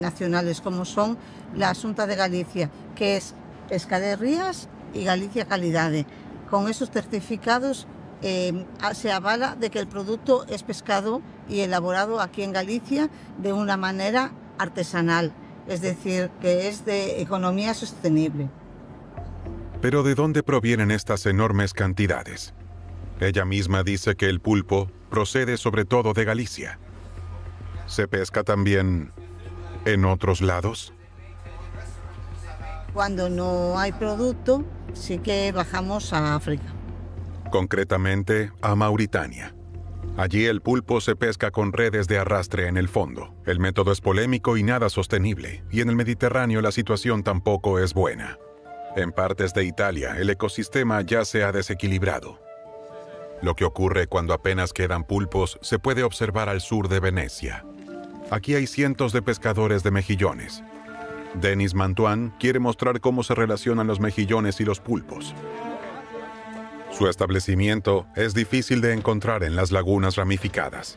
nacionales como son la Xunta de Galicia, que es Pesca de Rías y Galicia Calidade. Con esos certificados se avala de que el producto es pescado y elaborado aquí en Galicia de una manera artesanal, es decir, que es de economía sostenible. Pero ¿de dónde provienen estas enormes cantidades? Ella misma dice que el pulpo procede sobre todo de Galicia. ¿Se pesca también en otros lados? Cuando no hay producto, sí que bajamos a África. Concretamente, a Mauritania. Allí el pulpo se pesca con redes de arrastre en el fondo. El método es polémico y nada sostenible, y en el Mediterráneo la situación tampoco es buena. En partes de Italia, el ecosistema ya se ha desequilibrado. Lo que ocurre cuando apenas quedan pulpos se puede observar al sur de Venecia. Aquí hay cientos de pescadores de mejillones. Denis Mantoine quiere mostrar cómo se relacionan los mejillones y los pulpos. Su establecimiento es difícil de encontrar en las lagunas ramificadas.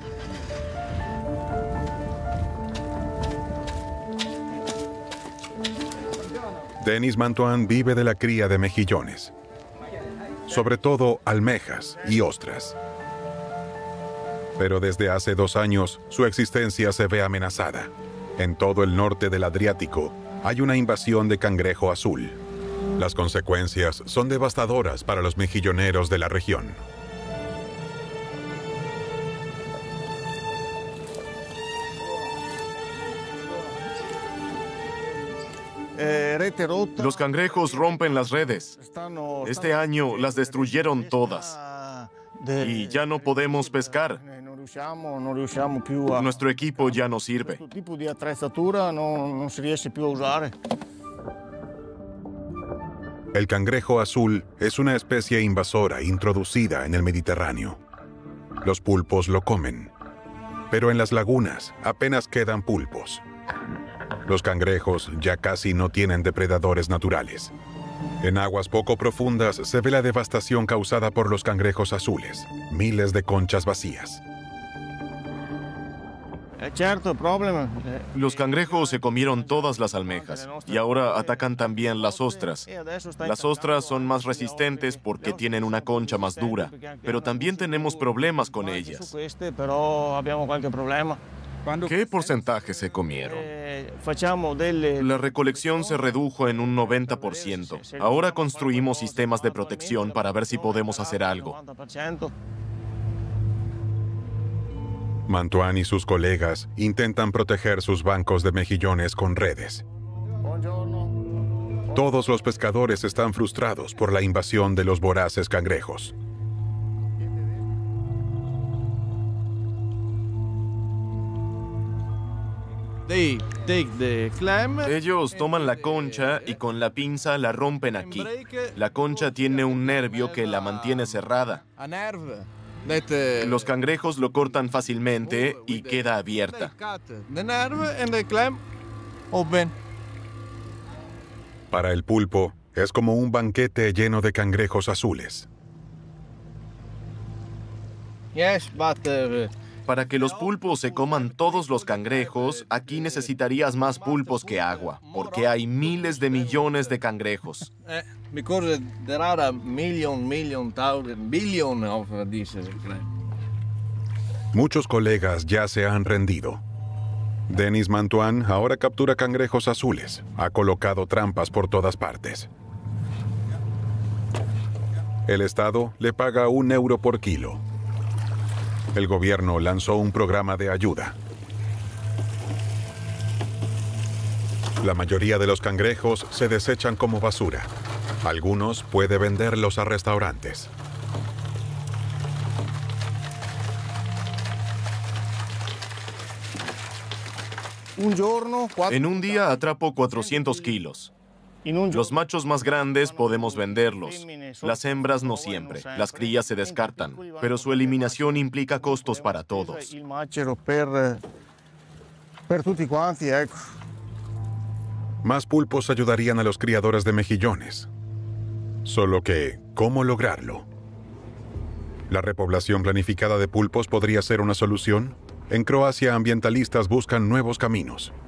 Denis Mantoine vive de la cría de mejillones, sobre todo almejas y ostras. Pero desde hace 2 años, su existencia se ve amenazada. En todo el norte del Adriático hay una invasión de cangrejo azul. Las consecuencias son devastadoras para los mejilloneros de la región. Los cangrejos rompen las redes. Este año las destruyeron todas. Y ya no podemos pescar. Nuestro equipo ya no sirve. El cangrejo azul es una especie invasora introducida en el Mediterráneo. Los pulpos lo comen, pero en las lagunas apenas quedan pulpos. Los cangrejos ya casi no tienen depredadores naturales. En aguas poco profundas se ve la devastación causada por los cangrejos azules, miles de conchas vacías. Los cangrejos se comieron todas las almejas y ahora atacan también las ostras. Las ostras son más resistentes porque tienen una concha más dura, pero también tenemos problemas con ellas. ¿Qué porcentaje se comieron? La recolección se redujo en un 90%. Ahora construimos sistemas de protección para ver si podemos hacer algo. Mantoine y sus colegas intentan proteger sus bancos de mejillones con redes. Todos los pescadores están frustrados por la invasión de los voraces cangrejos. Ellos toman la concha y con la pinza la rompen aquí. La concha tiene un nervio que la mantiene cerrada. Los cangrejos lo cortan fácilmente y queda abierta. Para el pulpo, es como un banquete lleno de cangrejos azules. Para que los pulpos se coman todos los cangrejos, aquí necesitarías más pulpos que agua, porque hay miles de millones de cangrejos. Muchos colegas ya se han rendido. Denis Mantoine ahora captura cangrejos azules. Ha colocado trampas por todas partes. El Estado le paga €1 por kilo. El gobierno lanzó un programa de ayuda. La mayoría de los cangrejos se desechan como basura. Algunos puede venderlos a restaurantes. En un día atrapo 400 kilos. Los machos más grandes podemos venderlos. Las hembras no siempre. Las crías se descartan, pero su eliminación implica costos para todos. Más pulpos ayudarían a los criadores de mejillones. Solo que, ¿cómo lograrlo? ¿La repoblación planificada de pulpos podría ser una solución? En Croacia, ambientalistas buscan nuevos caminos.